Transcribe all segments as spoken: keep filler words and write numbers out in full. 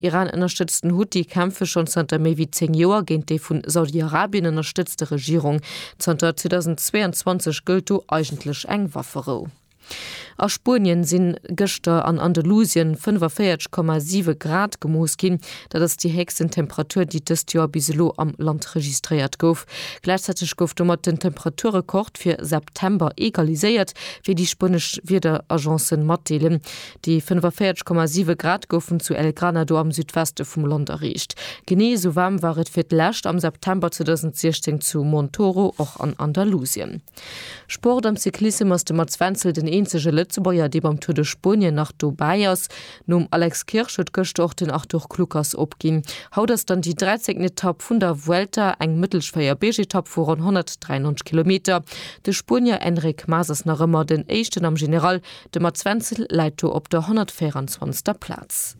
Iran unterstützten Houthi Kämpfe schon seit mehr wie zehn Jahren gegen die von Saudi-Arabien unterstützte Regierung. Seit zweitausendzweiundzwanzig gilt du eigentlich eng Waffe. A Spurien sinn Gëchter an Andalusien fünfundvierzig Komma sieben Grad gemoos gin, dat ass die hegsten Temperatur, die dëst Joer biselo am Land registriert gouf. Gleichzeitig gouf dummer den Temperaturrekord fir September egaliséiert, fir die Spanisch Weteragenzen matdeelen. Die fünfundvierzig Komma sieben Grad goufen zu El Granado am Südweste vum Land erreicht. Genee so warm waret fir d'Lächt am September zweitausendsechzehn zu Montoro och an Andalusien. Sport am Cyklismus ass dem mat Zwenzel den enzege Lützebauer, die beim Tour de Spanien nach Dubaiers, num Alex Kirch hat gestocht den auch durch Klukas opgin. Haut das dann die dreizehnte Etappe von der Vuelta, eng mittelschwer B-Etappe vor hundertdreiundneunzig Kilometer. De Spanier Enric Mas nach immer den echten am General, dem mat Zwenzel Leito op der hundertvierundzwanzigsten Platz.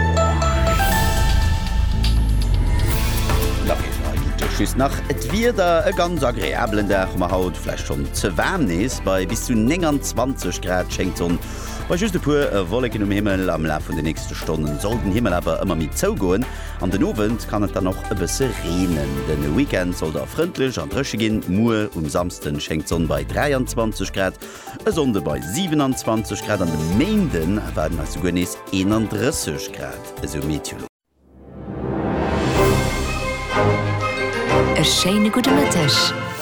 Schüss nach et wieder e ganz agréablen Dach ma haut flläch schon ze wärm is bei bis zu neunundzwanzig Grad schenkt on. Bei just de puer e Wollecken um Himmel am La vun de nächste Stunden soll den Himmel awer immer mit zou goen. An den Ofent kann et dann noch e bisse reenen. Den Weekend soll der frontndlech an Rëche gin, Muer um samsten schenkt on bei dreiundzwanzig Grad, e Sonde bei siebenundzwanzig Grad, an den Mainden werden as gones einunddreißig Grad eso Meteor. E scheine gute Mittag.